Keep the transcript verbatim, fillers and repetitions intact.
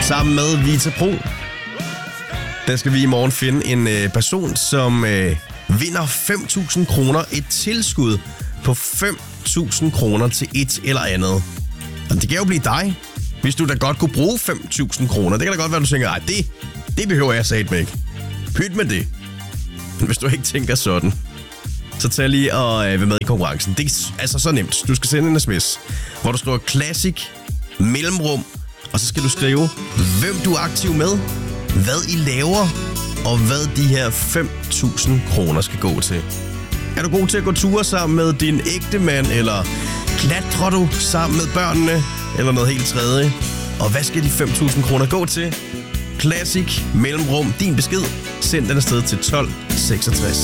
sammen med Vita Pro. Der skal vi i morgen finde en øh, person, som øh, vinder fem tusind kroner. Et tilskud på fem tusind kroner til et eller andet. Og det kan jo blive dig, hvis du da godt kunne bruge fem tusind kroner. Det kan da godt være, du tænker, ej, det, det behøver jeg satme ikke. Pyt med det. Men hvis du ikke tænker sådan, så tag lige og øh, være med i konkurrencen. Det er altså så nemt. Du skal sende en sms, hvor du skriver Classic mellemrum, og så skal du skrive, hvem du er aktiv med, hvad I laver, og hvad de her fem tusind kroner skal gå til. Er du god til at gå ture sammen med din ægtemand, eller klatrer du sammen med børnene, eller noget helt tredje? Og hvad skal de fem tusind kroner gå til? Classic mellemrum, din besked. Send den afsted til tolv seksogtres.